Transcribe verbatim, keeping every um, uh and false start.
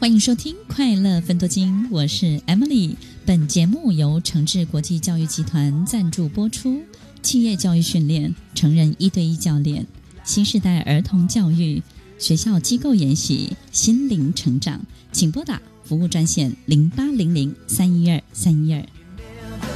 欢迎收听快乐分多金，我是 Emily。 本节目由诚志国际教育集团赞助播出，企业教育训练、成人一对一教练、新时代儿童教育、学校机构研习、心灵成长，请拨打服务专线零八零零三一二三一二。